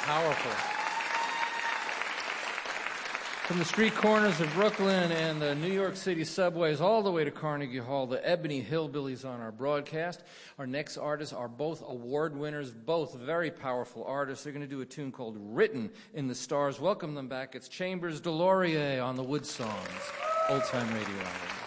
Powerful. From the street corners of Brooklyn and the New York City subways all the way to Carnegie Hall, the Ebony Hillbillies on our broadcast. Our next artists are both award winners, both very powerful artists. They're going to do a tune called Written in the Stars. Welcome them back. It's Chambers Delorier on the Wood Songs, Old Time Radio Hour.